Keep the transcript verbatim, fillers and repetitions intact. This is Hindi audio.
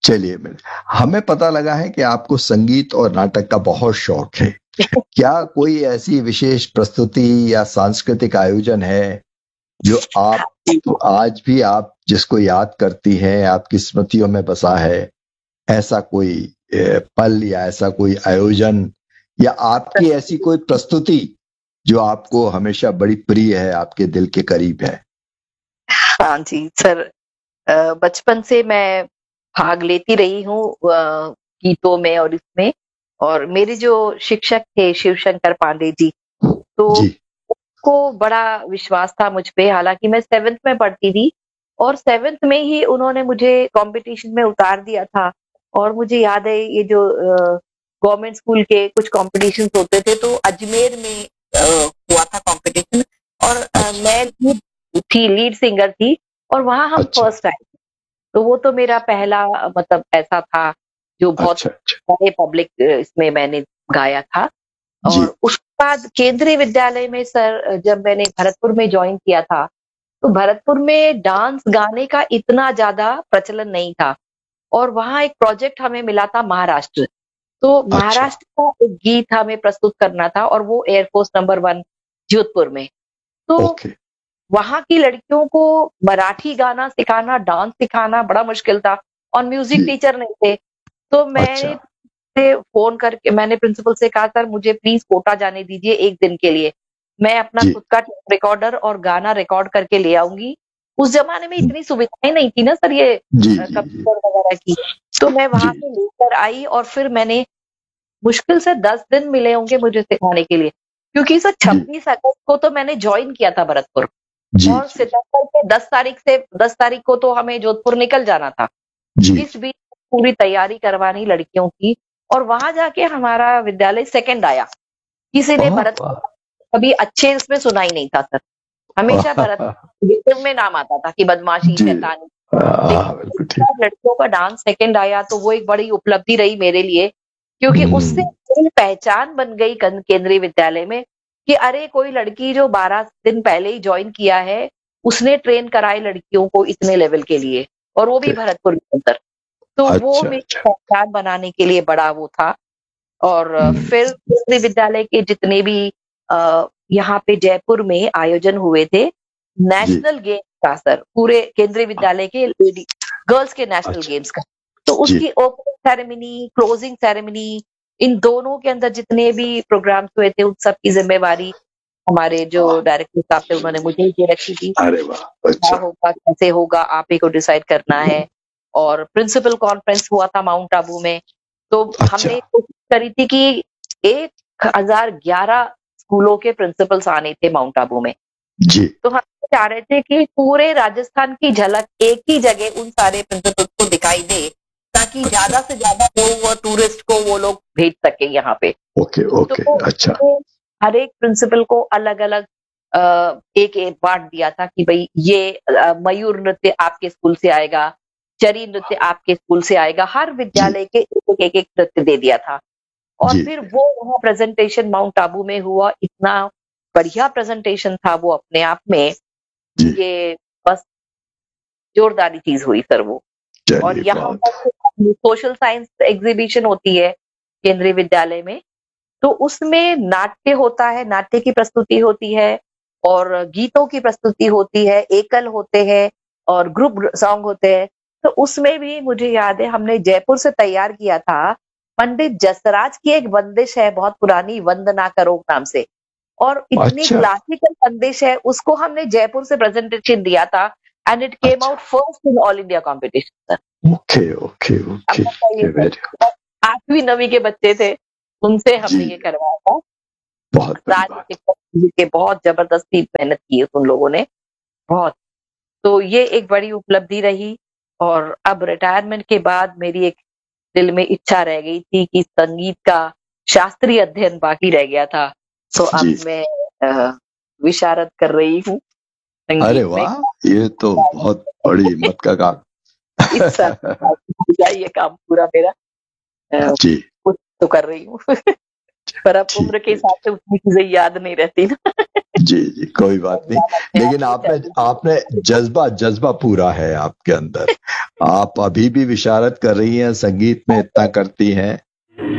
चलिए, मैं हमें पता लगा है कि आपको संगीत और नाटक का बहुत शौक है। क्या कोई ऐसी विशेष प्रस्तुति या सांस्कृतिक आयोजन है जो आप आज भी आप जिसको याद करती हैं, आपकी स्मृतियों में बसा है? ऐसा कोई ए, पल या ऐसा कोई आयोजन या आपकी ऐसी कोई प्रस्तुति जो आपको हमेशा बड़ी प्रिय है, आपके दिल के करीब है? हाँ जी सर, अ, बचपन से मैं भाग लेती रही हूँ अ, गीतों में और इसमें। और मेरे जो शिक्षक थे शिव शंकर पांडे जी, तो जी। उनको बड़ा विश्वास था मुझ पे। हालांकि मैं सेवेंथ में पढ़ती थी और सेवेंथ में ही उन्होंने मुझे कंपटीशन में उतार दिया था। और मुझे याद है ये जो गवर्नमेंट स्कूल के कुछ कॉम्पिटिशन होते थे, तो अजमेर में अ, हुआ था कंपटीशन। और अ, अच्छा। मैं lead थी, लीड सिंगर थी, और वहां हम अच्छा। फर्स्ट आए। तो वो तो मेरा पहला मतलब ऐसा था जो बहुत अच्छा। अच्छा। बड़े पब्लिक इसमें मैंने गाया था। जी। और उसके बाद केंद्रीय विद्यालय में सर जब मैंने भरतपुर में ज्वाइन किया था, तो भरतपुर में डांस गाने का इतना ज्यादा प्रचलन नहीं था। और वहाँ एक प्रोजेक्ट हमें मिला था महाराष्ट्र। तो अच्छा। महाराष्ट्र का एक गीत हमें प्रस्तुत करना था, और वो एयरफोर्स नंबर वन जोधपुर में। तो ओके। वहाँ की लड़कियों को मराठी गाना सिखाना, डांस सिखाना बड़ा मुश्किल था, और म्यूजिक जी। टीचर नहीं थे। तो अच्छा। मैंने से फोन करके मैंने प्रिंसिपल से कहा, सर मुझे प्लीज कोटा जाने दीजिए एक दिन के लिए, मैं अपना जी। खुद का टेप रिकॉर्डर और गाना रिकॉर्ड करके ले आऊंगी। उस जमाने में इतनी सुविधाएं नहीं थी ना सर, ये जी। अ, जी। जी। कंप्यूटर वगैरह की। तो मैं जी। वहां से लेकर आई, और फिर मैंने मुश्किल से दस दिन मिले होंगे मुझे सिखाने के लिए, क्योंकि सर जी। छब्बीस अगस्त को तो मैंने ज्वाइन किया था भरतपुर। जी। और जी। सितंबर के दस तारीख से दस तारीख को तो हमें जोधपुर निकल जाना था। जी। इस बीच पूरी तैयारी करवानी लड़कियों की। और वहां जाके हमारा विद्यालय सेकंड आया। किसी ने ओह, भरतपुर वाह। कभी अच्छे इसमें सुना ही नहीं था सर। हमेशा भरत वाह। नेगेटिव में नाम आता था कि बदमाशी, जी। शैतानी। हाँ, लेकिन बिल्कुल इस ठीक। बार लड़कियों का डांस सेकंड आया, तो वो एक बड़ी उपलब्धि रही मेरे लिए, क्योंकि उससे हम्म। मेरी पहचान बन गई कन- केंद्रीय विद्यालय में, कि अरे कोई लड़की जो बारह दिन पहले ही ज्वाइन किया है, उसने ट्रेन कराए लड़कियों को इतने लेवल के लिए, और वो भी ओके। भरतपुर के अंदर। तो वो अच्छा। मेरी अच्छा। पहचान बनाने के लिए बड़ा वो था। और अ, हम्म। फिर केंद्रीय विद्यालय के जितने भी अ, यहाँ पे जयपुर में आयोजन हुए थे, जी। नेशनल गेम्स का सर, पूरे केंद्रीय विद्यालय के लेडी गर्ल्स के नेशनल अच्छा। गेम्स का, तो जी। उसकी ओपनिंग सेरेमनी, क्लोजिंग सेरेमनी, इन दोनों के अंदर जितने भी प्रोग्राम्स हुए थे, उन सब की जिम्मेवारी हमारे जो वाह। डायरेक्टर साहब थे उन्होंने मुझे ही दे रखी थी। अरे वाह। क्या अच्छा। होगा, कैसे होगा, आप ही को डिसाइड करना है। और प्रिंसिपल कॉन्फ्रेंस हुआ था माउंट आबू में। तो अच्छा। हमने कोशिश करी थी कि एक हजार ग्यारह स्कूलों के प्रिंसिपल्स आने थे माउंट आबू में। जी। तो हम चाह रहे थे कि पूरे राजस्थान की झलक एक ही जगह उन सारे प्रिंसिपल्स को दिखाई दे, ताकि अच्छा। ज्यादा से ज्यादा लोग वो टूरिस्ट को वो लोग भेज सके यहाँ पे। ओके। ओके। तो अच्छा। उसमें हर एक प्रिंसिपल को अलग अलग एक एक बांट दिया था कि भाई ये अ, मयूर नृत्य आपके स्कूल से आएगा, चरी नृत्य आपके स्कूल से आएगा, हर जी। विद्यालय के एक एक, एक नृत्य दे दिया था। और जी। फिर वो वहाँ प्रेजेंटेशन माउंट आबू में हुआ, इतना बढ़िया प्रेजेंटेशन था वो अपने आप में, जी। ये बस जोरदारी चीज हुई सर वो। और चलिए, यहाँ बहुत। पर सोशल साइंस एग्जीबिशन होती है केंद्रीय विद्यालय में, तो उसमें नाट्य होता है, नाट्य की प्रस्तुति होती है, और गीतों की प्रस्तुति होती है, एकल होते हैं, और ग्रुप सॉन्ग होते हैं। तो उसमें भी मुझे याद है हमने जयपुर से तैयार किया था, पंडित जसराज की एक बंदिश है बहुत पुरानी, वंदना करो नाम से। और इतनी अच्छा। क्लासिकल बंदिश है, उसको हमने जयपुर से प्रेजेंटेशन दिया था, एंड इट केम अच्छा। Out first in all India competition. Okay. Okay. अब ओके। बताइए ओके। Sir, very. बहुत आठवीं नवीं के बच्चे थे, उनसे जी। हमने ये करवाया था। बहुत बड़ी राज बात। शिक्षक जी के बहुत जबरदस्ती मेहनत की है उन लोगों ने, बहुत। तो ये एक बड़ी उपलब्धि रही। और अब रिटायरमेंट के बाद मेरी एक दिल में इच्छा रह गई थी कि संगीत का शास्त्रीय अध्ययन बाकी रह गया था। तो अब जी। मैं अ, विशारद कर रही हूँ अरे संगीत में। वाह, ये तो बहुत बड़ी हिम्मत का काम। इस साल हो जाए ये काम पूरा मेरा। अ, जी। कुछ तो कर रही हूँ। पर अब ठीक उम्र के है। हिसाब से उतनी चीज़ें याद नहीं रहती ना। जी, जी, कोई बात नहीं। अपने आप लेकिन में आपने चल आपने जज़्बा जज़्बा पूरा है आपके अंदर। आप अभी भी विशारद कर रही हैं, संगीत में इतना करती हैं।